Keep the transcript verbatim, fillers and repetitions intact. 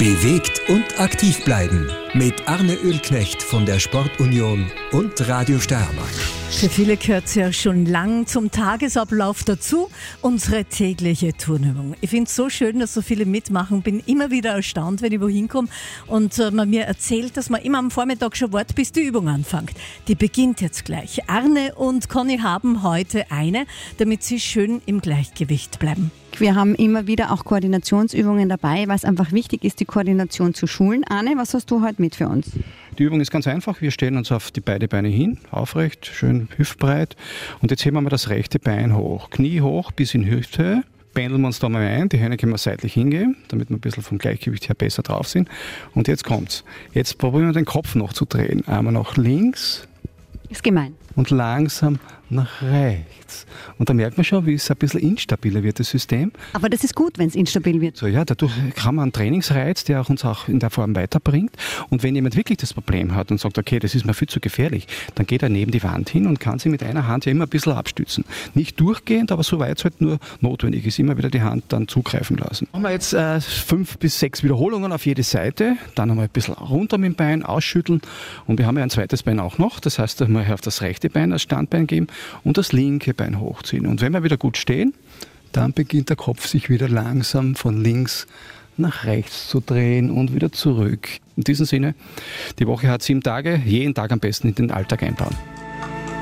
Bewegt und aktiv bleiben mit Arne Ölknecht von der Sportunion und Radio Steiermark. Für viele gehört es ja schon lang zum Tagesablauf dazu, unsere tägliche Turnübung. Ich finde es so schön, dass so viele mitmachen. Bin immer wieder erstaunt, wenn ich wohin komme und äh, man mir erzählt, dass man immer am Vormittag schon wartet, bis die Übung anfängt. Die beginnt jetzt gleich. Arne und Conny haben heute eine, damit sie schön im Gleichgewicht bleiben. Wir haben immer wieder auch Koordinationsübungen dabei, was einfach wichtig ist, die Koordination zu schulen. Arne, was hast du heute mit für uns? Die Übung ist ganz einfach. Wir stellen uns auf die beiden Beine hin, aufrecht, schön hüftbreit. Und jetzt heben wir das rechte Bein hoch. Knie hoch bis in Hüfthöhe. Pendeln wir uns da mal ein. Die Hände können wir seitlich hingeben, damit wir ein bisschen vom Gleichgewicht her besser drauf sind. Und jetzt kommt's. Jetzt probieren wir den Kopf noch zu drehen. Einmal nach links. Ist gemein. Und langsam nach rechts. Und da merkt man schon, wie es ein bisschen instabiler wird, das System. Aber das ist gut, wenn es instabil wird. So, ja, dadurch haben wir einen Trainingsreiz, der uns auch in der Form weiterbringt. Und wenn jemand wirklich das Problem hat und sagt, okay, das ist mir viel zu gefährlich, dann geht er neben die Wand hin und kann sie mit einer Hand ja immer ein bisschen abstützen. Nicht durchgehend, aber soweit es halt nur notwendig ist, immer wieder die Hand dann zugreifen lassen. Machen wir jetzt äh, fünf bis sechs Wiederholungen auf jede Seite, dann einmal ein bisschen runter mit dem Bein, ausschütteln. Und wir haben ja ein zweites Bein auch noch, das heißt, einmal auf das rechte Bein als Standbein geben und das linke Bein hochziehen. Und wenn wir wieder gut stehen, dann beginnt der Kopf sich wieder langsam von links nach rechts zu drehen und wieder zurück. In diesem Sinne, die Woche hat sieben Tage, jeden Tag am besten in den Alltag einbauen.